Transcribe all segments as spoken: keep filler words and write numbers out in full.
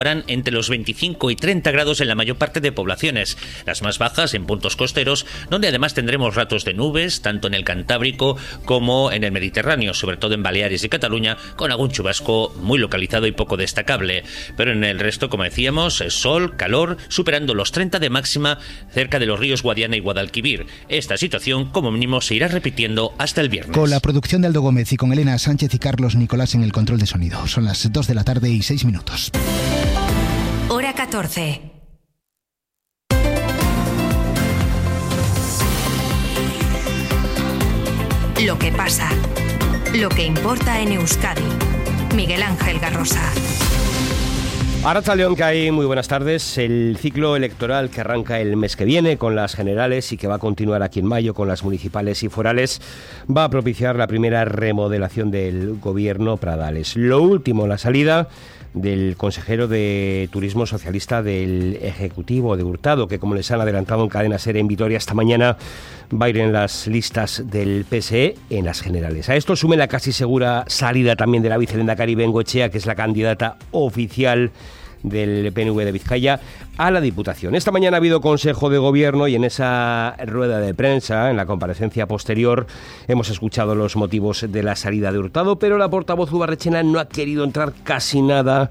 entre los veinticinco y treinta grados en la mayor parte de poblaciones, las más bajas en puntos costeros, donde además tendremos ratos de nubes, tanto en el Cantábrico como en el Mediterráneo, sobre todo en Baleares y Cataluña, con algún chubasco muy localizado y poco destacable. Pero en el resto, como decíamos, sol, calor, superando los treinta de máxima cerca de los ríos Guadiana y Guadalquivir. Esta situación, como mínimo, se irá repitiendo hasta el viernes. Con la producción de Aldo Gómez y con Elena Sánchez y Carlos Nicolás en el control de sonido. Son las dos de la tarde y seis minutos. Hora catorce. Lo que pasa. Lo que importa en Euskadi. Miguel Ángel Garrosa. Arratsaldeon, que hay muy buenas tardes. El ciclo electoral que arranca el mes que viene con las generales y que va a continuar aquí en mayo con las municipales y forales va a propiciar la primera remodelación del gobierno Pradales. Lo último, la salida del consejero de Turismo socialista del Ejecutivo de Hurtado, que como les han adelantado en Cadena SER en Vitoria esta mañana, va a ir en las listas del P S E en las generales. A esto sume la casi segura salida también de la vicelehendakari Bengoechea, que es la candidata oficial del P N V de Vizcaya a la Diputación. Esta mañana ha habido Consejo de Gobierno y en esa rueda de prensa, en la comparecencia posterior, hemos escuchado los motivos de la salida de Hurtado, pero la portavoz Ubarretxena no ha querido entrar casi nada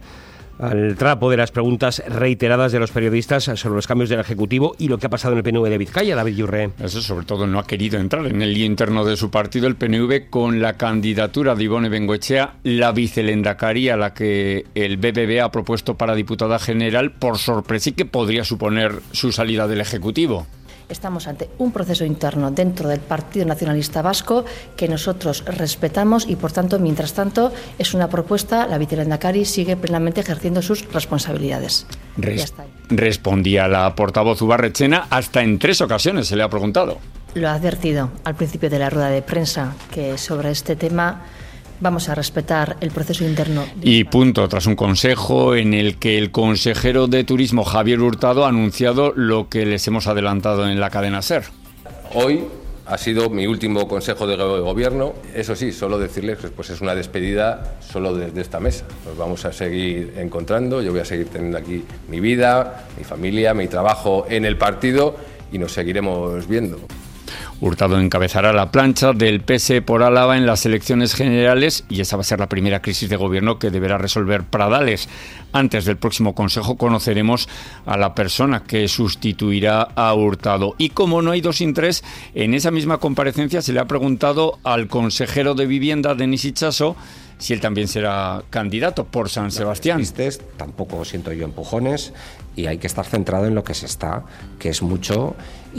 al trapo de las preguntas reiteradas de los periodistas sobre los cambios del Ejecutivo y lo que ha pasado en el P N V de Vizcaya, David Yurre. Eso, sobre todo, no ha querido entrar en el lío interno de su partido, el P N V, con la candidatura de Ibone Bengoechea, la vicelehendakari a la que el B B V ha propuesto para diputada general, por sorpresa, y que podría suponer su salida del Ejecutivo. Estamos ante un proceso interno dentro del Partido Nacionalista Vasco que nosotros respetamos y, por tanto, mientras tanto, es una propuesta. La vicelehendakari sigue plenamente ejerciendo sus responsabilidades. Res- ya está ahí. Respondía la portavoz Ubarretxena, hasta en tres ocasiones se le ha preguntado. Lo ha advertido al principio de la rueda de prensa, que sobre este tema vamos a respetar el proceso interno. Y punto, tras un consejo en el que el consejero de Turismo, Javier Hurtado, ha anunciado lo que les hemos adelantado en la cadena SER. Hoy ha sido mi último consejo de gobierno. Eso sí, solo decirles que pues es una despedida solo desde esta mesa. Nos vamos a seguir encontrando, yo voy a seguir teniendo aquí mi vida, mi familia, mi trabajo en el partido y nos seguiremos viendo. Hurtado encabezará la plancha del P S E por Álava en las elecciones generales y esa va a ser la primera crisis de gobierno que deberá resolver Pradales. Antes del próximo Consejo conoceremos a la persona que sustituirá a Hurtado. Y como no hay dos sin tres, en esa misma comparecencia se le ha preguntado al consejero de Vivienda, Denis Itxaso, si él también será candidato por San Sebastián. Vistes, tampoco siento yo empujones y hay que estar centrado en lo que se está, que es mucho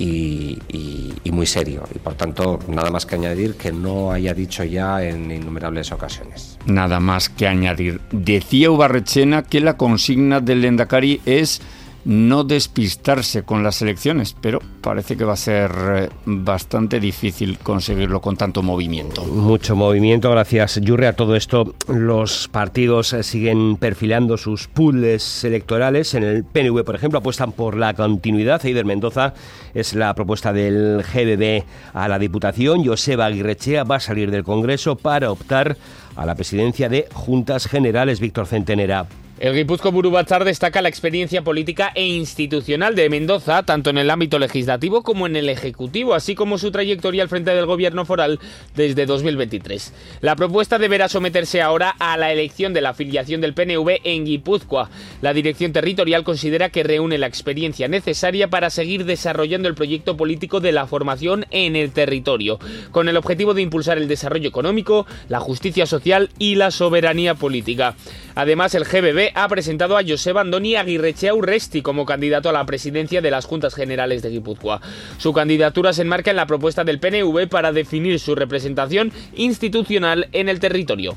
y, y, y muy serio. Y por tanto, nada más que añadir que no haya dicho ya en innumerables ocasiones. Nada más que añadir. Decía Ubarretxena que la consigna del lehendakari es no despistarse con las elecciones, pero parece que va a ser bastante difícil conseguirlo con tanto movimiento. Mucho movimiento, gracias Yurre. A todo esto, los partidos siguen perfilando sus pools electorales. En el P N V, por ejemplo, apuestan por la continuidad. Eider Mendoza es la propuesta del G B B a la Diputación. Joseba Aguirrechea va a salir del Congreso para optar a la presidencia de Juntas Generales. Víctor Centenera. El Gipuzkoa Buru Batzar destaca la experiencia política e institucional de Mendoza, tanto en el ámbito legislativo como en el ejecutivo, así como su trayectoria al frente del gobierno foral desde dos mil veintitrés. La propuesta deberá someterse ahora a la elección de la afiliación del P N V en Guipúzcoa. La dirección territorial considera que reúne la experiencia necesaria para seguir desarrollando el proyecto político de la formación en el territorio, con el objetivo de impulsar el desarrollo económico, la justicia social y la soberanía política. Además, el G B B ha presentado a Joseba Andoni Aguirrechea Urresti como candidato a la presidencia de las Juntas Generales de Guipúzcoa. Su candidatura se enmarca en la propuesta del P N V para definir su representación institucional en el territorio.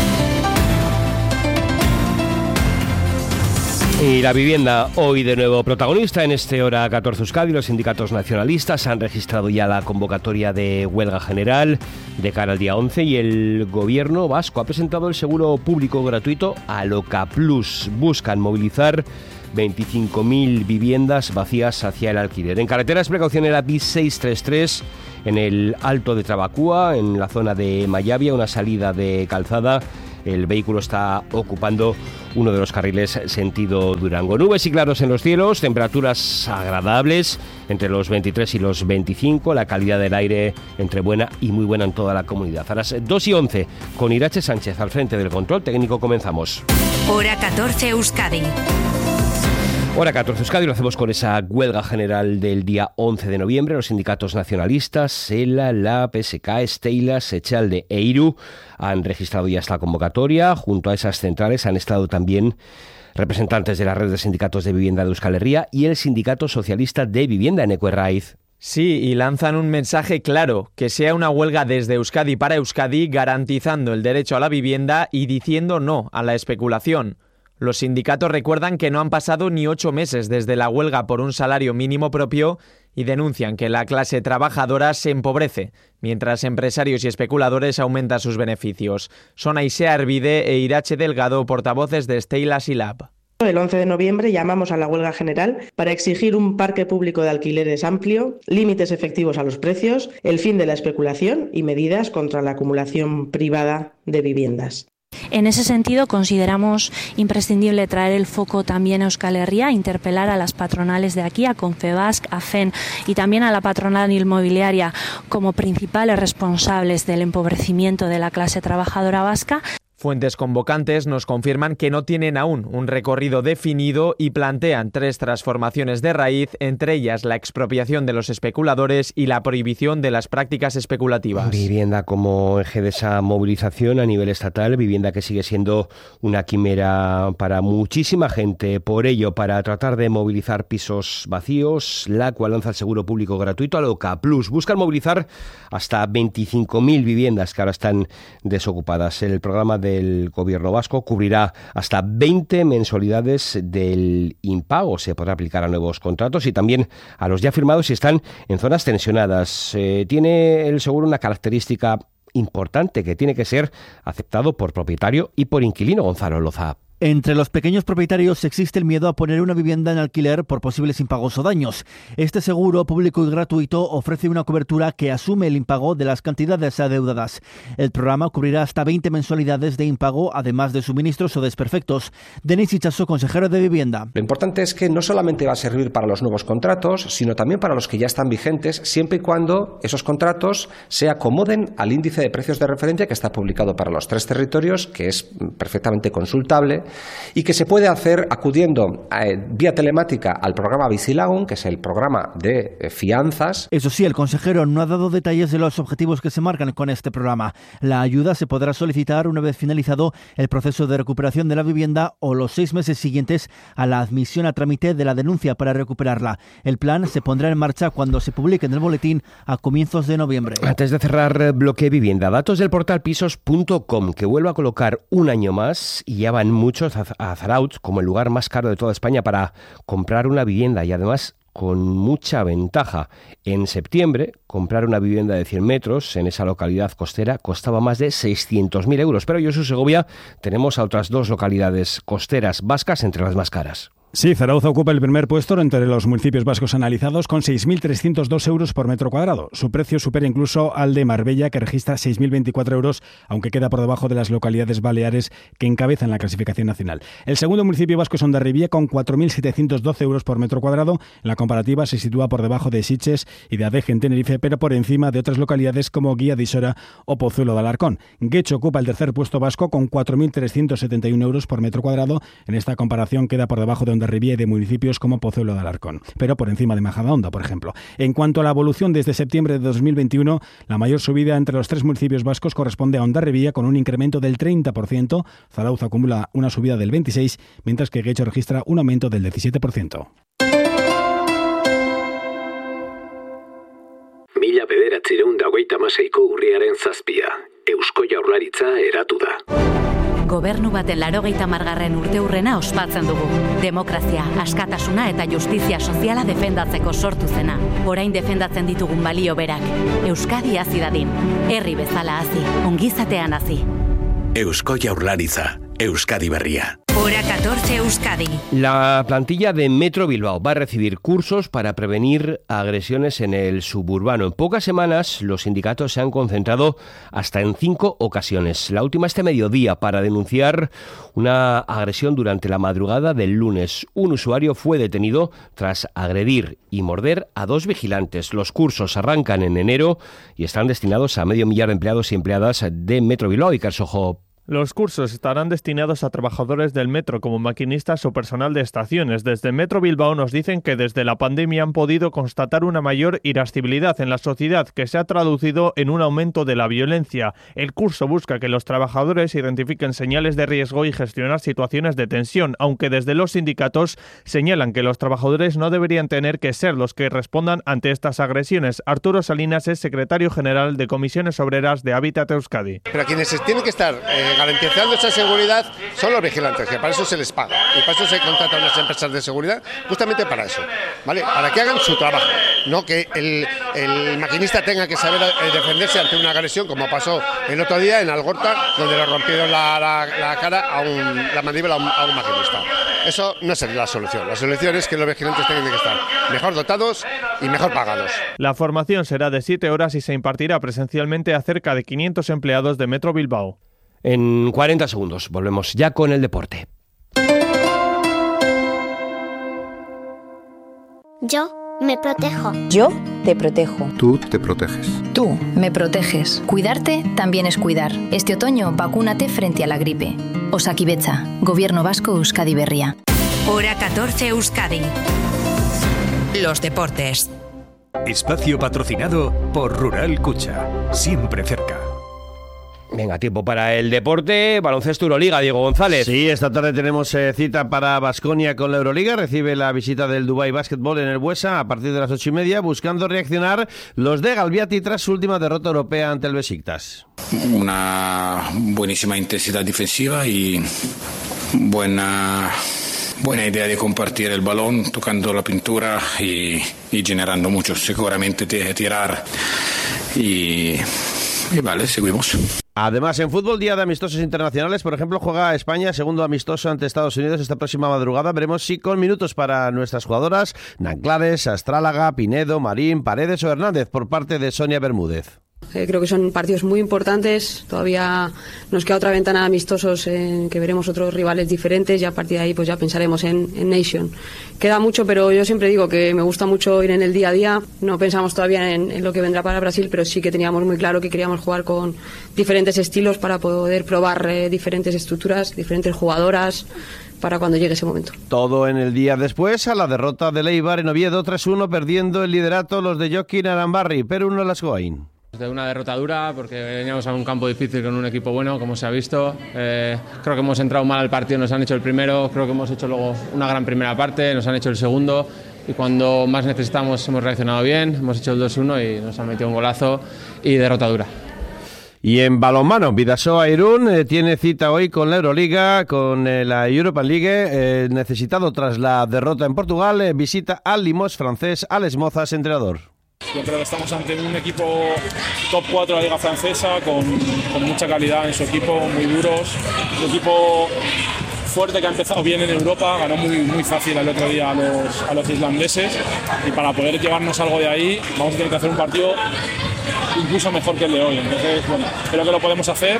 Y la vivienda hoy de nuevo protagonista en este Hora catorce Euskadi. Los sindicatos nacionalistas han registrado ya la convocatoria de huelga general de cara al día once y el gobierno vasco ha presentado el seguro público gratuito Aloca Plus. Buscan movilizar veinticinco mil viviendas vacías hacia el alquiler. En carreteras, precaución en la B seiscientos treinta y tres en el Alto de Trabacúa, en la zona de Mayavia, una salida de calzada el vehículo está ocupando uno de los carriles sentido Durango. Nubes y claros en los cielos, temperaturas agradables entre los veintitrés y los veinticinco, la calidad del aire entre buena y muy buena en toda la comunidad. A las dos y once, con Irache Sánchez al frente del control técnico, comenzamos. Hora catorce Euskadi. Hora catorce Euskadi, lo hacemos con esa huelga general del día once de noviembre. Los sindicatos nacionalistas, ELA, LAB, P S K, Steilas, Echalde e IRU han registrado ya esta convocatoria. Junto a esas centrales han estado también representantes de la red de sindicatos de vivienda de Euskal Herria y el Sindicato Socialista de Vivienda en Ecuerraiz. Sí, y lanzan un mensaje claro, que sea una huelga desde Euskadi para Euskadi, garantizando el derecho a la vivienda y diciendo no a la especulación. Los sindicatos recuerdan que no han pasado ni ocho meses desde la huelga por un salario mínimo propio y denuncian que la clase trabajadora se empobrece, mientras empresarios y especuladores aumentan sus beneficios. Son Aisea Hervide e Irache Delgado, portavoces de Steilas y LAB. El once de noviembre llamamos a la huelga general para exigir un parque público de alquileres amplio, límites efectivos a los precios, el fin de la especulación y medidas contra la acumulación privada de viviendas. En ese sentido, consideramos imprescindible traer el foco también a Euskal Herria, interpelar a las patronales de aquí, a Confebask, a F E N y también a la patronal inmobiliaria como principales responsables del empobrecimiento de la clase trabajadora vasca. Fuentes convocantes nos confirman que no tienen aún un recorrido definido y plantean tres transformaciones de raíz, entre ellas la expropiación de los especuladores y la prohibición de las prácticas especulativas. Vivienda como eje de esa movilización a nivel estatal, vivienda que sigue siendo una quimera para muchísima gente. Por ello, para tratar de movilizar pisos vacíos, la cual lanza el seguro público gratuito a Loca Plus. Buscan movilizar hasta veinticinco mil viviendas que ahora están desocupadas. El programa de del gobierno vasco cubrirá hasta veinte mensualidades del impago. Se podrá aplicar a nuevos contratos y también a los ya firmados si están en zonas tensionadas. Eh, tiene el seguro una característica importante, que tiene que ser aceptado por propietario y por inquilino. Gonzalo Loza. Entre los pequeños propietarios existe el miedo a poner una vivienda en alquiler por posibles impagos o daños. Este seguro público y gratuito ofrece una cobertura que asume el impago de las cantidades adeudadas. El programa cubrirá hasta veinte mensualidades de impago, además de suministros o desperfectos. Denis Ichazo, consejero de Vivienda. Lo importante es que no solamente va a servir para los nuevos contratos, sino también para los que ya están vigentes, siempre y cuando esos contratos se acomoden al índice de precios de referencia que está publicado para los tres territorios, que es perfectamente consultable, y que se puede hacer acudiendo eh, vía telemática al programa Bizilagun, que es el programa de eh, fianzas. Eso sí, el consejero no ha dado detalles de los objetivos que se marcan con este programa. La ayuda se podrá solicitar una vez finalizado el proceso de recuperación de la vivienda o los seis meses siguientes a la admisión a trámite de la denuncia para recuperarla. El plan se pondrá en marcha cuando se publique en el boletín a comienzos de noviembre. Antes de cerrar bloque vivienda, datos del portal pisos punto com, que vuelve a colocar un año más, y ya van muchos a Zarautz como el lugar más caro de toda España para comprar una vivienda, y además con mucha ventaja. En septiembre, comprar una vivienda de cien metros en esa localidad costera costaba más de seiscientos mil euros, pero en Josu Segovia tenemos a otras dos localidades costeras vascas entre las más caras. Sí, Zarautz ocupa el primer puesto entre los municipios vascos analizados con seis mil trescientos dos euros por metro cuadrado. Su precio supera incluso al de Marbella, que registra seis mil veinticuatro euros, aunque queda por debajo de las localidades baleares que encabezan la clasificación nacional. El segundo municipio vasco es Hondarribia, con cuatro mil setecientos doce euros por metro cuadrado. En la comparativa se sitúa por debajo de Sitges y de Adeje en Tenerife, pero por encima de otras localidades como Guía de Isora o Pozuelo de Alarcón. Guecho ocupa el tercer puesto vasco con cuatro mil trescientos setenta y uno euros por metro cuadrado. En esta comparación queda por debajo de Hondarribia y de municipios como Pozuelo de Alarcón, pero por encima de Majadahonda, por ejemplo. En cuanto a la evolución desde septiembre de dos mil veintiuno, la mayor subida entre los tres municipios vascos corresponde a Hondarribia, con un incremento del treinta por ciento. Zarautz acumula una subida del veintiséis por ciento, mientras que Guecho registra un aumento del diecisiete por ciento. Mila bederatziehun eta hogeita hamaseiko urriaren zazpia. Eusko Jaurlaritza eratu da. Gobernu baten laurogeita hamargarren urteurrena ospatzen dugu. Demokrazia, askatasuna eta justizia soziala defendatzeko sortu zena. Orain defendatzen ditugun balio berak. Euskadi hazi dadin. Herri bezala hazi, ongizatean hazi. Eusko Jaurlaritza, Euskadi berria. Hora catorce Euskadi. La plantilla de Metro Bilbao va a recibir cursos para prevenir agresiones en el suburbano. En pocas semanas los sindicatos se han concentrado hasta en cinco ocasiones. La última este mediodía para denunciar una agresión durante la madrugada del lunes. Un usuario fue detenido tras agredir y morder a dos vigilantes. Los cursos arrancan en enero y están destinados a medio millar de empleados y empleadas de Metro Bilbao y Carsojo. Los cursos estarán destinados a trabajadores del metro como maquinistas o personal de estaciones. Desde Metro Bilbao nos dicen que desde la pandemia han podido constatar una mayor irascibilidad en la sociedad que se ha traducido en un aumento de la violencia. El curso busca que los trabajadores identifiquen señales de riesgo y gestionar situaciones de tensión, aunque desde los sindicatos señalan que los trabajadores no deberían tener que ser los que respondan ante estas agresiones. Arturo Salinas es secretario general de Comisiones Obreras de Hábitat Euskadi. Pero quienes tienen que estar eh, garantizando esa seguridad son los vigilantes, que para eso se les paga y para eso se contratan las empresas de seguridad, justamente para eso, ¿vale? Para que hagan su trabajo, no que el, el maquinista tenga que saber defenderse ante una agresión, como pasó el otro día en Algorta, donde le rompieron la, la, la cara a un, la mandíbula a un, a un maquinista. Eso no es la solución. La solución es que los vigilantes tengan que estar mejor dotados y mejor pagados. La formación será de siete horas y se impartirá presencialmente a cerca de quinientos empleados de Metro Bilbao. En cuarenta segundos volvemos ya con el deporte. Yo me protejo. Yo te protejo. Tú te proteges. Tú me proteges. Cuidarte también es cuidar. Este otoño vacúnate frente a la gripe. Osakidetza, Gobierno Vasco Euskadi Berria. Hora catorce Euskadi. Los deportes. Espacio patrocinado por Rural Cucha. Siempre cerca. Venga, tiempo para el deporte. Baloncesto Euroliga, Diego González. Sí, esta tarde tenemos eh, cita para Baskonia con la Euroliga. Recibe la visita del Dubai Basketball en el Buesa a partir de las ocho y media, buscando reaccionar los de Galbiati tras su última derrota europea ante el Besiktas. Una buenísima intensidad defensiva y buena... Buena idea de compartir el balón, tocando la pintura y, y generando mucho. Seguramente tirar y, y vale, seguimos. Además, en fútbol, día de amistosos internacionales, por ejemplo, juega España segundo amistoso ante Estados Unidos esta próxima madrugada. Veremos si con minutos para nuestras jugadoras Nanclares, Astrálaga, Pinedo, Marín, Paredes o Hernández por parte de Sonia Bermúdez. Eh, creo que son partidos muy importantes. Todavía nos queda otra ventana de amistosos en que veremos otros rivales diferentes y a partir de ahí pues ya pensaremos en, en Nation. Queda mucho, pero yo siempre digo que me gusta mucho ir en el día a día. No pensamos todavía en, en lo que vendrá para Brasil, pero sí que teníamos muy claro que queríamos jugar con diferentes estilos para poder probar eh, diferentes estructuras, diferentes jugadoras, para cuando llegue ese momento. Todo en el día después a la derrota de Eibar en Oviedo tres uno, perdiendo el liderato los de Joaquín Arambarri, pero uno las Goain. De una derrota dura porque veníamos a un campo difícil con un equipo bueno, como se ha visto. Eh, creo que hemos entrado mal al partido, nos han hecho el primero, creo que hemos hecho luego una gran primera parte, nos han hecho el segundo y cuando más necesitamos hemos reaccionado bien, hemos hecho el dos uno y nos han metido un golazo y derrota dura. Y en balonmano, Vidasoa Irún eh, tiene cita hoy con la Euroliga, con eh, la European League, eh, necesitado tras la derrota en Portugal, eh, visita al Limos francés, Alex Mozas, entrenador. Yo creo que estamos ante un equipo top cuatro de la Liga Francesa, con, con mucha calidad en su equipo, muy duros, un equipo fuerte que ha empezado bien en Europa, ganó muy, muy fácil el otro día a los, a los islandeses y para poder llevarnos algo de ahí vamos a tener que hacer un partido incluso mejor que el de hoy, entonces bueno, creo que lo podemos hacer.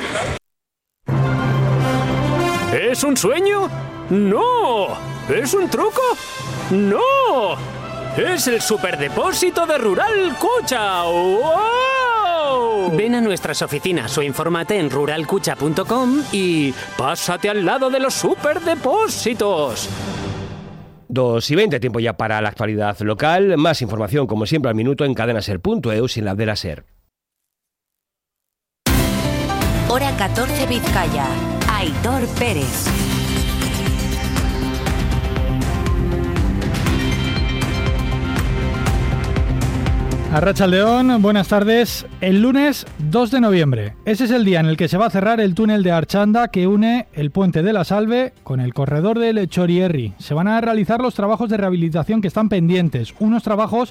¿Es un sueño? ¡No! ¿Es un truco? ¡No! ¡Es el superdepósito de Rural Cucha! ¡Wow! Ven a nuestras oficinas o infórmate en rural cucha punto com y pásate al lado de los superdepósitos. dos y veinte, tiempo ya para la actualidad local. Más información, como siempre, al minuto en cadenaser punto e u sin la de la SER. Hora catorce Vizcaya. Aitor Pérez. Arratsaldeón, buenas tardes. El lunes dos de noviembre. Ese es el día en el que se va a cerrar el túnel de Archanda que une el puente de la Salve con el corredor del Txorierri. Se van a realizar los trabajos de rehabilitación que están pendientes. Unos trabajos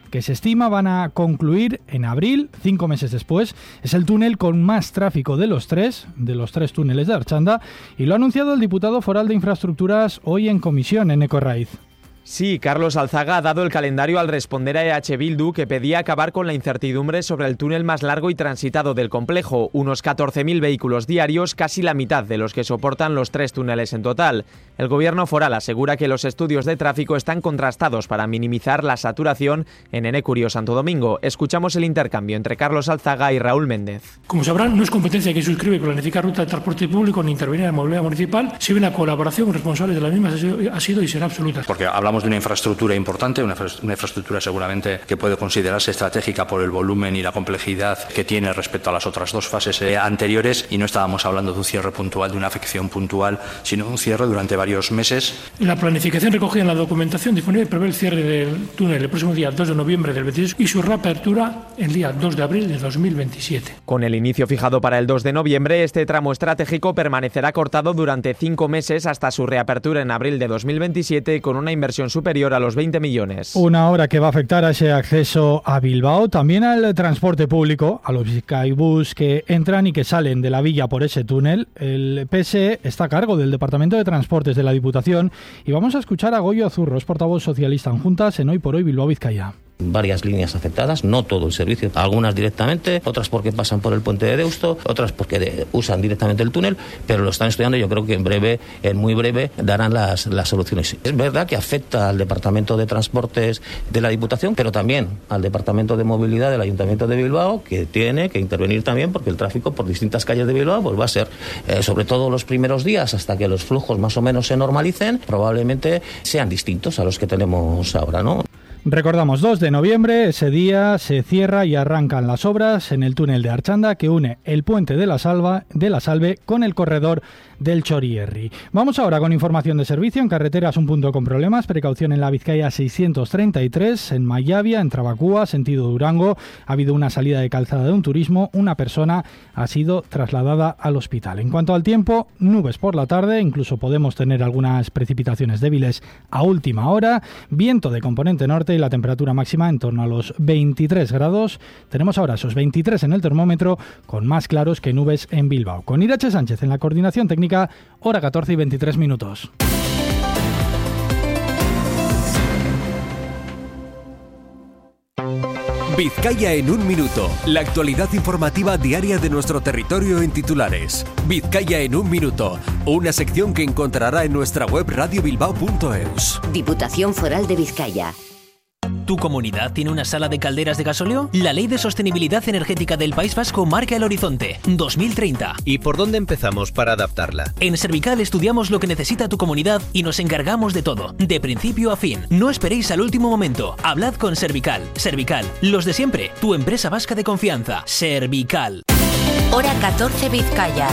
que se estima van a concluir en abril, cinco meses después. Es el túnel con más tráfico de los tres, de los tres túneles de Archanda, y lo ha anunciado el diputado foral de Infraestructuras hoy en comisión en Ecorraiz. Sí, Carlos Alzaga ha dado el calendario al responder a E H Bildu, que pedía acabar con la incertidumbre sobre el túnel más largo y transitado del complejo, unos catorce mil vehículos diarios, casi la mitad de los que soportan los tres túneles en total. El gobierno foral asegura que los estudios de tráfico están contrastados para minimizar la saturación en Enecurio Santo Domingo. Escuchamos el intercambio entre Carlos Alzaga y Raúl Méndez. Como sabrán, no es competencia que suscribe con la planificar ruta de transporte público ni intervenir en la movilidad municipal, si bien la colaboración con responsables de las mismas ha sido, ha sido y será absoluta. Porque hablamos de una infraestructura importante, una, una infraestructura seguramente que puede considerarse estratégica por el volumen y la complejidad que tiene respecto a las otras dos fases eh, anteriores, y no estábamos hablando de un cierre puntual, de una afección puntual, sino de un cierre durante varios meses. La planificación recogida en la documentación disponible prevé el cierre del túnel el próximo día dos de noviembre del veintidós y su reapertura el día dos de abril de dos mil veintisiete. Con el inicio fijado para el dos de noviembre, este tramo estratégico permanecerá cortado durante cinco meses hasta su reapertura en abril de dos mil veintisiete, con una inversión superior a los veinte millones. Una obra que va a afectar a ese acceso a Bilbao, también al transporte público, a los Bizkaibus que entran y que salen de la villa por ese túnel. El P S E está a cargo del Departamento de Transportes de la Diputación y vamos a escuchar a Goyo Zurros, portavoz socialista en Juntas en Hoy por Hoy Bilbao Vizcaya. Varias líneas afectadas, no todo el servicio, algunas directamente, otras porque pasan por el puente de Deusto, otras porque de, usan directamente el túnel, pero lo están estudiando y yo creo que en breve, en muy breve, darán las, las soluciones. Es verdad que afecta al Departamento de Transportes de la Diputación, pero también al Departamento de Movilidad del Ayuntamiento de Bilbao, que tiene que intervenir también porque el tráfico por distintas calles de Bilbao pues va a ser, eh, sobre todo los primeros días, hasta que los flujos más o menos se normalicen, probablemente sean distintos a los que tenemos ahora, ¿no? Recordamos, dos de noviembre, ese día se cierra y arrancan las obras en el túnel de Archanda que une el puente de la, Salva, de la Salve con el corredor del Chorierri. Vamos ahora con información de servicio. En carreteras, un punto con problemas. Precaución en la Vizcaya seiscientos treinta y tres, en Mayavia, en Trabacúa, sentido Durango. Ha habido una salida de calzada de un turismo. Una persona ha sido trasladada al hospital. En cuanto al tiempo, nubes por la tarde. Incluso podemos tener algunas precipitaciones débiles a última hora. Viento de componente norte y la temperatura máxima en torno a los veintitrés grados. Tenemos ahora esos veintitrés en el termómetro, con más claros que nubes en Bilbao. Con Irache Sánchez en la coordinación técnica, hora catorce y veintitrés minutos. Vizcaya en un minuto. La actualidad informativa diaria de nuestro territorio en titulares. Vizcaya en un minuto. Una sección que encontrará en nuestra web radio bilbao punto eus. Diputación Foral de Vizcaya. ¿Tu comunidad tiene una sala de calderas de gasóleo? La Ley de Sostenibilidad Energética del País Vasco marca el horizonte dos mil treinta. ¿Y por dónde empezamos para adaptarla? En Servical estudiamos lo que necesita tu comunidad y nos encargamos de todo, de principio a fin. No esperéis al último momento. Hablad con Servical. Servical, los de siempre. Tu empresa vasca de confianza. Servical. Hora catorce Vizcaya.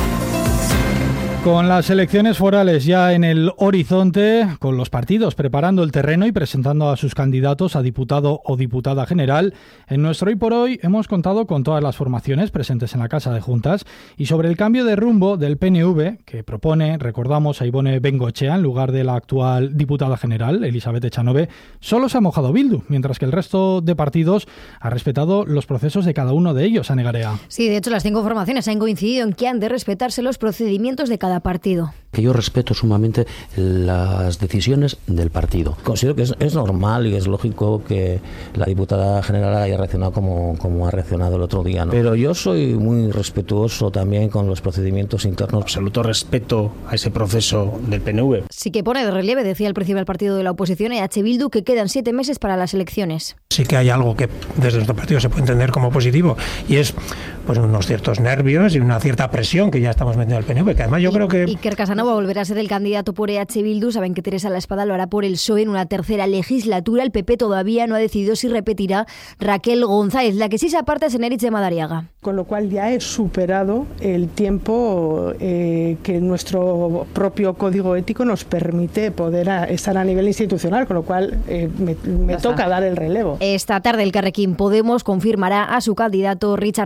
Con las elecciones forales ya en el horizonte, con los partidos preparando el terreno y presentando a sus candidatos a diputado o diputada general, en nuestro Hoy por Hoy hemos contado con todas las formaciones presentes en la Casa de Juntas y sobre el cambio de rumbo del P N V que propone, recordamos, a Ibone Bengoechea en lugar de la actual diputada general, Elizabeth Echanove, solo se ha mojado Bildu, mientras que el resto de partidos ha respetado los procesos de cada uno de ellos, Ane Garea. Sí, de hecho las cinco formaciones han coincidido en que han de respetarse los procedimientos de cada partido. Que yo respeto sumamente las decisiones del partido. Considero que es, es normal y es lógico que la diputada general haya reaccionado como, como ha reaccionado el otro día, ¿no? Pero yo soy muy respetuoso también con los procedimientos internos. Absoluto respeto a ese proceso del P N V. Sí que pone de relieve, decía el principal partido de la oposición, E H Bildu, que quedan siete meses para las elecciones. Sí que hay algo que desde nuestro partido se puede entender como positivo y es pues unos ciertos nervios y una cierta presión que ya estamos metiendo al P N V, que además yo y, creo que... Iker Casanova volverá a ser el candidato por E H Bildu. Saben que Teresa La Espada lo hará por el P S O E en una tercera legislatura. El P P todavía no ha decidido si repetirá Raquel González. La que sí se aparta es Eneritz de Madariaga. Con lo cual ya he superado el tiempo eh, que nuestro propio código ético nos permite poder a, estar a nivel institucional, con lo cual eh, me, me toca dar el relevo. Esta tarde el Carrequín Podemos confirmará a su candidato Richard Vaquero.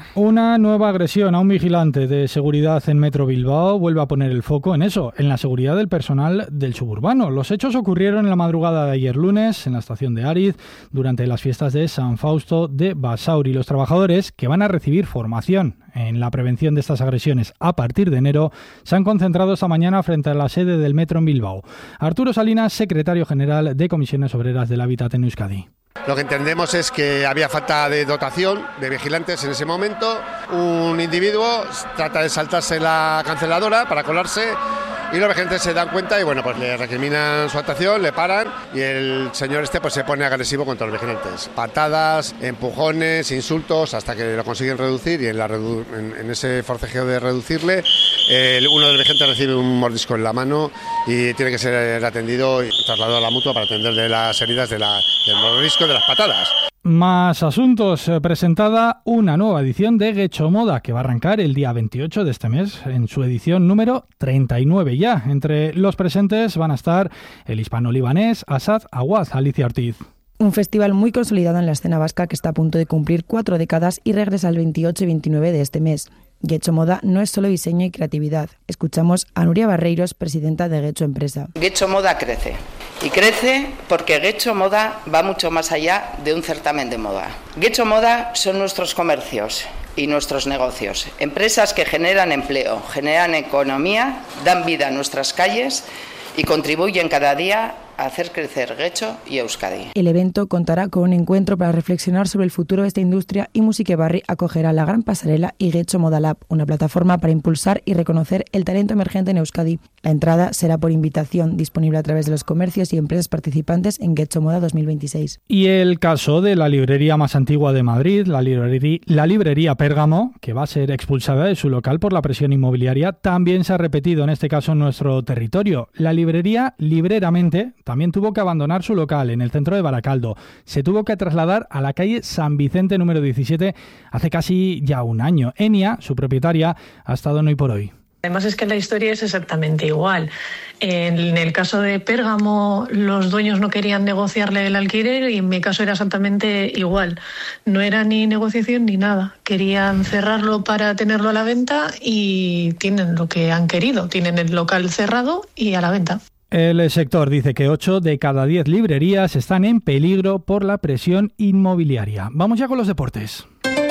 Una nueva agresión a un vigilante de seguridad en Metro Bilbao vuelve a poner el foco en eso, en la seguridad del personal del suburbano. Los hechos ocurrieron en la madrugada de ayer lunes en la estación de Ariz durante las fiestas de San Fausto de Basauri. Los trabajadores, que van a recibir formación en la prevención de estas agresiones a partir de enero, se han concentrado esta mañana frente a la sede del Metro en Bilbao. Arturo Salinas, secretario general de Comisiones Obreras del Hábitat en Euskadi. Lo que entendemos es que había falta de dotación de vigilantes en ese momento. Un individuo trata de saltarse la canceladora para colarse y los vigilantes se dan cuenta y bueno, pues le recriminan su actuación, le paran y el señor este pues se pone agresivo contra los vigilantes. Patadas, empujones, insultos, hasta que lo consiguen reducir y en, la redu- en, en ese forcejeo de reducirle, eh, uno de los vigilantes recibe un mordisco en la mano y tiene que ser atendido y trasladado a la mutua para atenderle las heridas de la, del mordisco, de las patadas. Más asuntos. Presentada una nueva edición de Getxo Moda que va a arrancar el día veintiocho de este mes en su edición número treinta y nueve ya. Entre los presentes van a estar el hispano-libanés Asad Awad. Alicia Ortiz. Un festival muy consolidado en la escena vasca que está a punto de cumplir cuatro décadas y regresa el veintiocho y veintinueve de este mes. Getxo Moda no es solo diseño y creatividad. Escuchamos a Nuria Barreiros, presidenta de Getxo Empresa. Getxo Moda crece. Y crece porque Getxo Moda va mucho más allá de un certamen de moda. Getxo Moda son nuestros comercios y nuestros negocios. Empresas que generan empleo, generan economía, dan vida a nuestras calles y contribuyen cada día a hacer crecer Getxo y Euskadi. El evento contará con un encuentro para reflexionar sobre el futuro de esta industria y Musique Barri acogerá la Gran Pasarela y Getxo Moda Lab, una plataforma para impulsar y reconocer el talento emergente en Euskadi. La entrada será por invitación, disponible a través de los comercios y empresas participantes en Getxo Moda dos mil veintiséis. Y el caso de la librería más antigua de Madrid, la librería, la librería Pérgamo, que va a ser expulsada de su local por la presión inmobiliaria, también se ha repetido en este caso en nuestro territorio. La librería, libreramente, también tuvo que abandonar su local en el centro de Baracaldo. Se tuvo que trasladar a la calle San Vicente número diecisiete hace casi ya un año. Enia, su propietaria, ha estado en Hoy por Hoy. Además es que la historia es exactamente igual. En el caso de Pérgamo, los dueños no querían negociarle el alquiler y en mi caso era exactamente igual. No era ni negociación ni nada. Querían cerrarlo para tenerlo a la venta y tienen lo que han querido. Tienen el local cerrado y a la venta. El sector dice que ocho de cada diez librerías están en peligro por la presión inmobiliaria. Vamos ya con los deportes.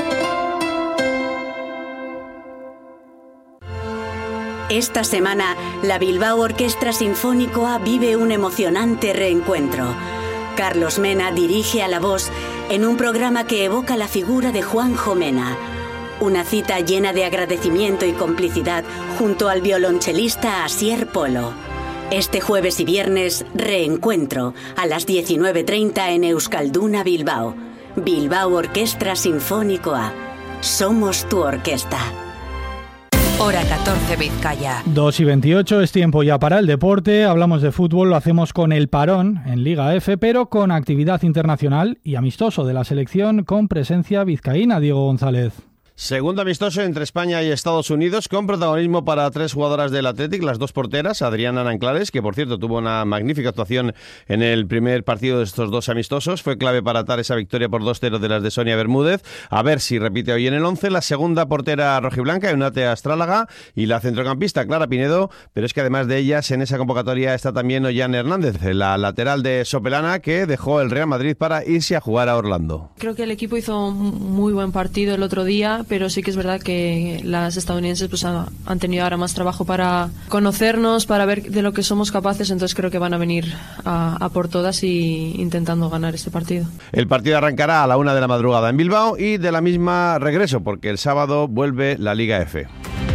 Esta semana, la Bilbao Orquestra Sinfónicoa vive un emocionante reencuentro. Carlos Mena dirige a la voz en un programa que evoca la figura de Juanjo Mena. Una cita llena de agradecimiento y complicidad junto al violonchelista Asier Polo. Este jueves y viernes, reencuentro a las diecinueve treinta en Euskalduna Bilbao. Bilbao Orquestra Sinfónicoa. Somos tu orquesta. Hora catorce Vizcaya. dos y veintiocho es tiempo ya para el deporte. Hablamos de fútbol, lo hacemos con el parón en Liga F, pero con actividad internacional y amistoso de la selección con presencia vizcaína. Diego González. Segundo amistoso entre España y Estados Unidos, con protagonismo para tres jugadoras del Athletic, las dos porteras, Adriana Nanclares, que por cierto tuvo una magnífica actuación en el primer partido de estos dos amistosos, fue clave para atar esa victoria por dos cero de las de Sonia Bermúdez, a ver si repite hoy en el once, la segunda portera rojiblanca, Eunate Astrálaga, y la centrocampista Clara Pinedo, pero es que además de ellas en esa convocatoria está también Ollane Hernández, la lateral de Sopelana, que dejó el Real Madrid para irse a jugar a Orlando. Creo que el equipo hizo un muy buen partido el otro día, pero sí que es verdad que las estadounidenses pues han, han tenido ahora más trabajo para conocernos, para ver de lo que somos capaces, entonces creo que van a venir a, a por todas y intentando ganar este partido. El partido arrancará a la una de la madrugada en Bilbao y de la misma regreso, porque el sábado vuelve la Liga F.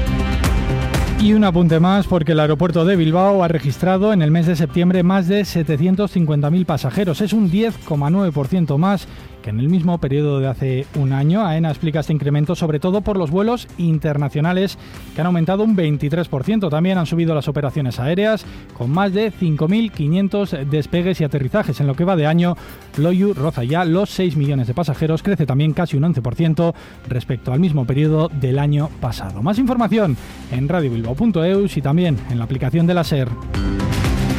Y un apunte más, porque el aeropuerto de Bilbao ha registrado en el mes de septiembre más de setecientos cincuenta mil pasajeros. Es un diez coma nueve por ciento más que en el mismo periodo de hace un año. AENA explica este incremento sobre todo por los vuelos internacionales, que han aumentado un veintitrés por ciento. También han subido las operaciones aéreas, con más de cinco mil quinientos despegues y aterrizajes. En lo que va de año, Loiu roza ya los seis millones de pasajeros, crece también casi un once por ciento respecto al mismo periodo del año pasado. Más información en radio bilbao punto eus y también en la aplicación de la SER.